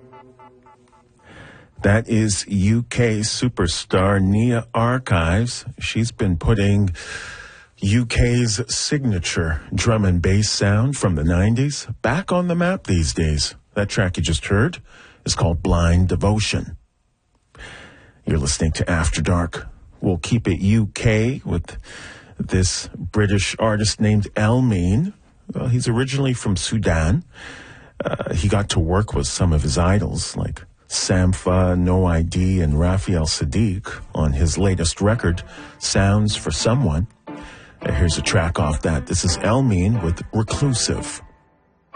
That is UK superstar Nia Archives. She's been putting UK's signature drum and bass sound from the 90s back on the map these days. That track you just heard is called Blind Devotion. You're listening to After Dark. We'll keep it UK with this British artist named Elmine. Well, he's originally from Sudan. He got to work with some of his idols like Sampha, No ID, and Raphael Sadiq on his latest record, Sounds for Someone. Here's a track off that. This is Elmine with Reclusive.